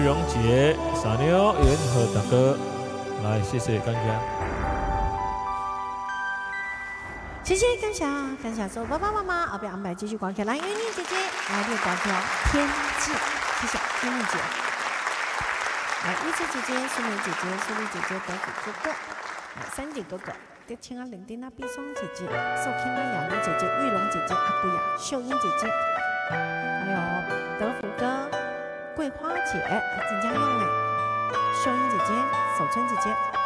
玉荣姐、傻妞、元和大哥，来，谢谢干家。 谢谢感谢感谢所有爸爸妈妈，后边安排继续观看蓝圆圆姐姐来录观看天际，谢谢天际姐。来，玉芝姐姐、苏梅姐姐、苏丽姐姐、德福哥哥，三姐哥哥。德清啊、林丁啊、碧霜姐姐、寿天啊、雅茹姐姐、玉龙姐姐、阿姑雅、秀英姐姐，还有德福哥、桂花姐、郑家用哎、秀英姐姐、守春姐姐。